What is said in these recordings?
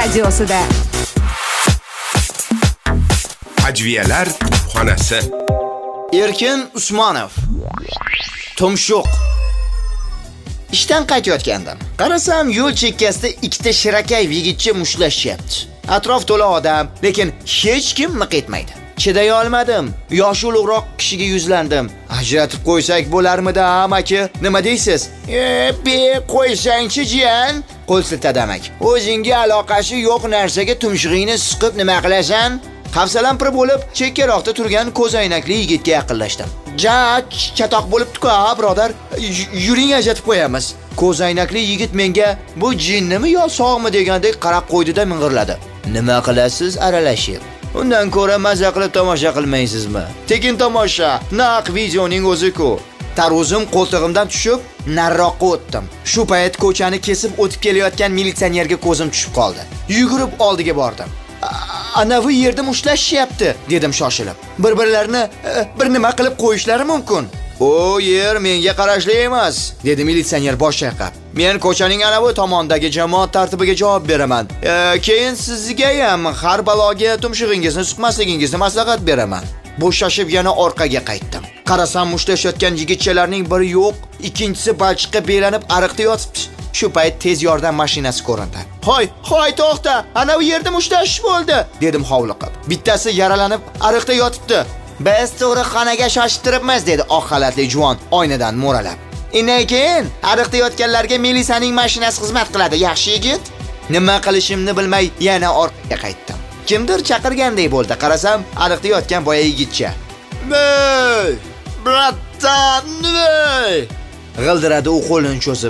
radiosida. Ajviyalar xonasi. Erkin Usmonov. Tumshuq. Ishdan qaytayotgandim. Qarasam, yo'l chekkasida ikkita shirakay yigitcha mushlashyapti. Atrof to'la odam, lekin hech kim miq etmaydi. Chiday olmadim. Yoshi ulug'roq kishiga yuzlandim. Ajratib qo'ysak bo'larmidi, amaki? Nima deysiz? Qo'ysangchi jiyan, qo'l siltadi amaki. O'zingga aloqasi yo'q narsaga tumshug'ingni siqib nima qilasan? Hafsalampir bo'lib, chekkaroqda turgan ko'zoynakli yigitga yaqinlashdim. Chatoq bo'libdi-ku, birodar. Yuring ajratib qo'yamiz. Ko'zoynakli yigit menga bu jinnimi yo sog'mi degandek qarab qo'ydi-da ming'irladi. Nima qilasiz aralashib? Undan ko'ra maza qilib tomosha qilmaysizmi? Tekin tomosha, naq videoning o'zi-ku. Tarvuzim qo'ltig'imdan tushib, nariroqqa o'tdim. Shu payt ko'chani kesib o'tib kelayotgan militsionerga ko'zim tushib qoldi. Yugurib oldiga bordim. Ana bu yerda mushlashyapti, dedim shoshilib. Bir-birlarini bir nima qilib qo'yishlari mumkin. O yer menga qarashli emas, dedi militsioner bosh chayqab. Men ko'chaning ana bu tomondagi jamoat tartibiga javob beraman. Keyin sizga ham har baloga tumshug'ingizni suqmasligingizni maslahat beraman. Bo'shashib yana orqaga qaytdim. Qarasam mushlashayotgan yigitchalarning biri yo'q, ikkinchisi balchiqqa belanib ariqda yotibdi. Shu payt tez yordam mashinasi ko'rindi. "Hoy, to'xta, ana bu yerda mushlash bo'ldi", dedim hovliqib. Bittasi yaralanib ariqda yotibdi. "Biz to'g'ri xonaga shoshib turibmiz", dedi oq xalatli juvon oynadan mo'ralab. "Keyin ariqda yotganlarga milisaning mashinasi xizmat qiladi, yaxshi yigit". Nima qilishimni bilmay yana orqaga qaytdim. Kimdir chaqirgandek bo'ldi. Qarasam, ariqda yotgan boya yigitcha. "Ey, bratan, ey!" g'ildiradi u qo'lini cho'zib.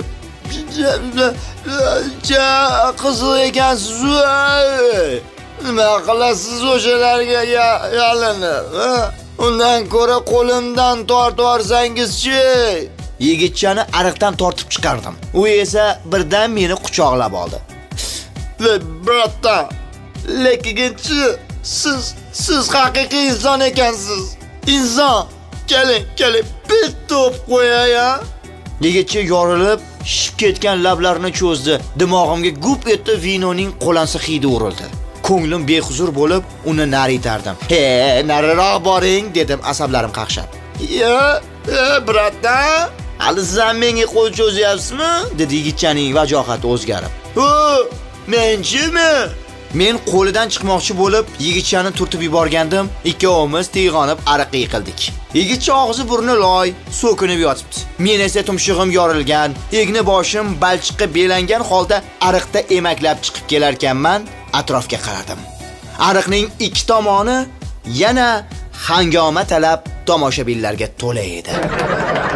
Qiziq ekansiz, nima qilasiz o'shalarga yalinib? Undan ko'ra qo'limdan tortib olsangizchi. Yigitchani ariqdan tortib chiqardim. U esa birdan meni quchoqlab oldi. "Brata, lekinchi siz haqiqiy inson ekansiz. Inson, keling, bitta o'p qo'yay-a." Yigitcha yorilib, shishib ketgan lablarini cho'zdi. Dimog'imga gup etdi, vinoning qo'lansa hidi urildi. Ko'nglim behuzur bo'lib, uni nari itardim. Nariroq boring", dedim asablarim qaqshab. Brata, hali siz menga qo'l cho'zyapsizmi?" dedi yigitchaning vajohati o'zgarib. "Menchimi?" Men qo'lidan chiqmoqchi bo'lib, yigitchani turtib yuborgandim. Ikkovimiz teg'onib ariqqa yiqildik. Yigitcha og'zi burni loy, so'kinib yotibdi. Men esa tumshug'im yorilgan, egni boshim balchiqqa belangan holda ariqda emaklab chiqib kelar ekanman, atrofga qaradim. Ariqning ikki tomoni yana hangoma talab tomoshabinlarga to'la edi.